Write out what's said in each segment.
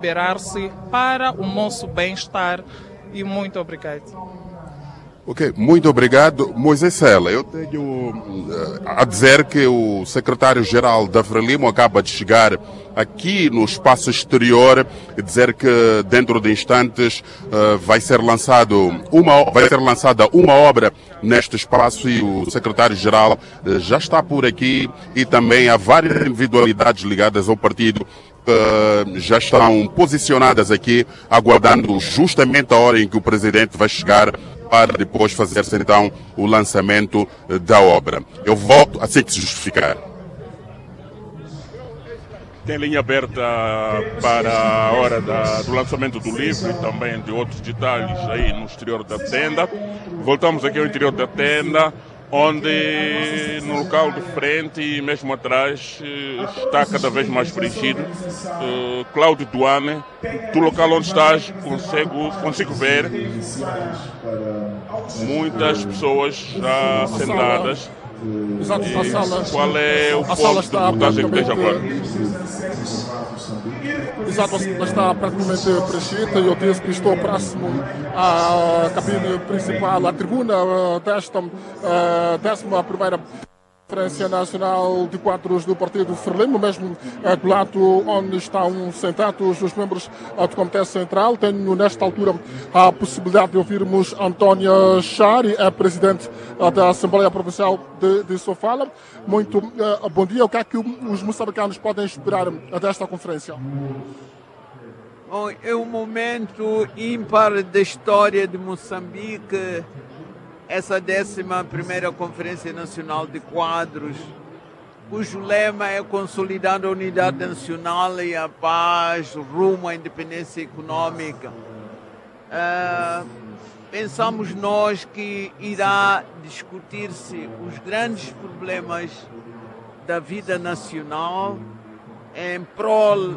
liberar-se para o nosso bem-estar. E muito obrigado. Ok, muito obrigado. Moisés Sela, eu tenho a dizer que o secretário-geral da Frelimo acaba de chegar aqui no espaço exterior e dizer que dentro de instantes vai ser lançada uma obra neste espaço e o secretário-geral já está por aqui e também há várias individualidades ligadas ao partido já estão posicionadas aqui, aguardando justamente a hora em que o presidente vai chegar para depois fazer-se então o lançamento da obra. Eu volto assim que se justificar. Tem linha aberta para a hora do lançamento do livro e também de outros detalhes aí no exterior da tenda. Voltamos aqui ao interior da tenda, onde no local de frente e mesmo atrás está cada vez mais preenchido. Cláudio Duane, do local onde estás, consigo ver muitas pessoas já sentadas. Exato, a sala. Qual é o ponto de reportagem que tens agora? Exato, ela está praticamente preenchida e eu disse que estou próximo à cabine principal, à tribuna desta 11ª Conferência Nacional de Quadros do Partido Frelimo, mesmo do lado onde estão sentados os membros do Comitê Central. Tenho nesta altura a possibilidade de ouvirmos Antônia Chari, a presidente da Assembleia Provincial de Sofala. Muito bom dia. O que é que os moçambicanos podem esperar desta conferência? Bom, é um momento ímpar da história de Moçambique. Essa 11ª Conferência Nacional de Quadros, cujo lema é consolidando a unidade nacional e a paz rumo à independência econômica. Pensamos nós que irá discutir-se os grandes problemas da vida nacional em prol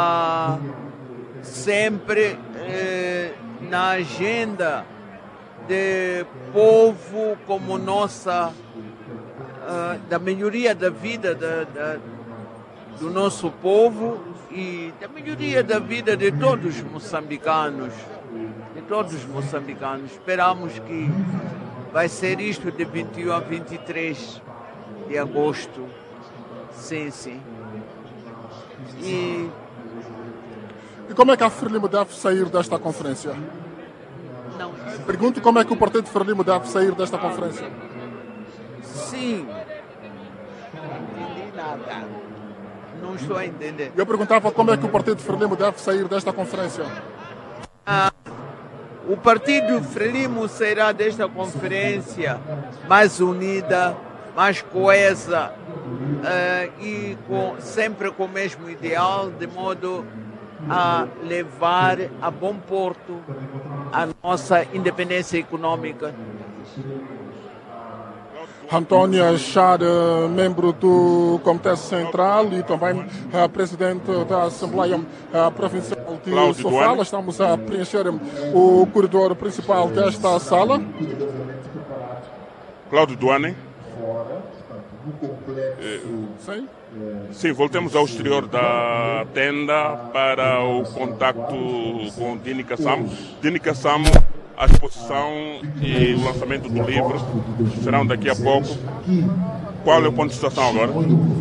sempre na agenda de povo como nossa, da melhoria da vida do nosso povo e da melhoria da vida de todos os moçambicanos. Esperamos que vai ser isto de 21 a 23 de agosto. Sim. E como é que a Frelimo deve sair desta conferência? Não. Pergunto como é que o Partido Frelimo deve sair desta conferência. Sim. Não entendi nada. Não estou a entender. Eu perguntava como é que o Partido Frelimo deve sair desta conferência. O Partido Frelimo sairá desta conferência mais unida, mais coesa e sempre com o mesmo ideal, de modo a levar a bom porto a nossa independência econômica. Antônia Char, membro do Comitê Central e também presidente da Assembleia Provincial de Sofala. Estamos a preencher o corredor principal desta sala. Cláudio Duane. Sim, voltemos ao exterior da tenda para o contacto com Dini Kassamo. Dini Kassamo, a exposição e o lançamento do livro serão daqui a pouco. Qual é o ponto de situação agora?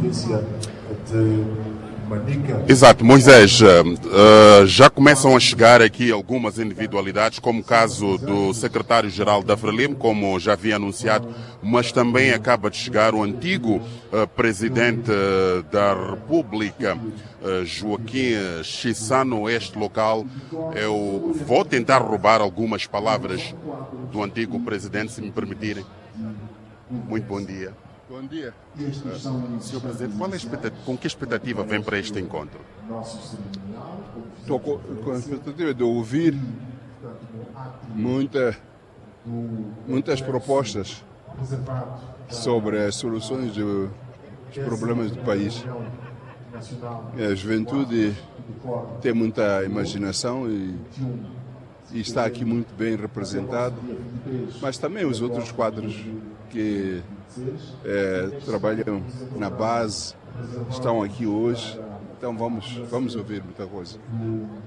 Exato, Moisés, já começam a chegar aqui algumas individualidades, como o caso do secretário-geral da Frelimo, como já havia anunciado, mas também acaba de chegar o antigo presidente da República, Joaquim Chissano. Este local, eu vou tentar roubar algumas palavras do antigo presidente, se me permitirem. Muito bom dia. Bom dia. Senhor Presidente, com que expectativa vem para este encontro? Estou com a expectativa de ouvir muitas propostas sobre as soluções dos problemas do país. A juventude tem muita imaginação e está aqui muito bem representado, mas também os outros quadros que trabalham na base estão aqui hoje, então vamos ouvir muita coisa.